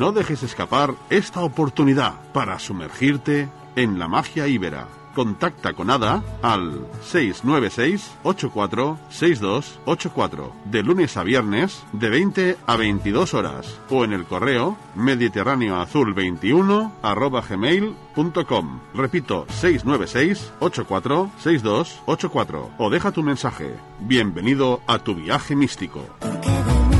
No dejes escapar esta oportunidad para sumergirte en la magia íbera. Contacta con Ada al 696-846284, de lunes a viernes, de 20 a 22 horas, o en el correo mediterráneoazul21@gmail.com. Repito, 696-846284, o deja tu mensaje. Bienvenido a tu viaje místico.